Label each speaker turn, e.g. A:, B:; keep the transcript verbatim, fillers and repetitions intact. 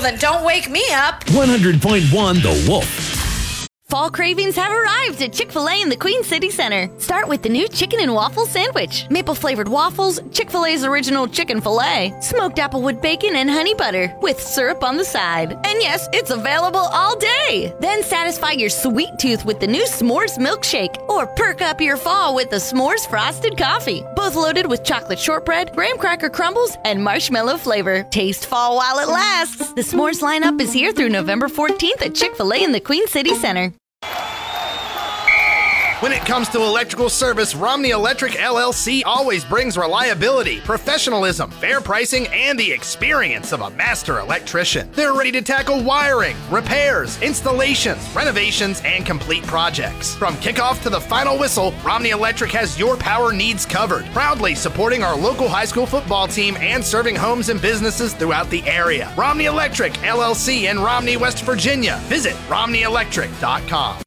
A: then don't wake me up.
B: one hundred point one The Wolf.
C: Fall cravings have arrived at Chick-fil-A in the Queen City Center. Start with the new chicken and waffle sandwich. Maple-flavored waffles, Chick-fil-A's original chicken filet, smoked applewood bacon and honey butter, with syrup on the side. And yes, it's available all day. Then satisfy your sweet tooth with the new S'mores milkshake, or perk up your fall with the S'mores frosted coffee. Both loaded with chocolate shortbread, graham cracker crumbles, and marshmallow flavor. Taste fall while it lasts. The S'mores lineup is here through November fourteenth at Chick-fil-A in the Queen City Center.
D: When it comes to electrical service, Romney Electric L L C always brings reliability, professionalism, fair pricing, and the experience of a master electrician. They're ready to tackle wiring, repairs, installations, renovations, and complete projects. From kickoff to the final whistle, Romney Electric has your power needs covered, proudly supporting our local high school football team and serving homes and businesses throughout the area. Romney Electric L L C in Romney, West Virginia. Visit romney electric dot com.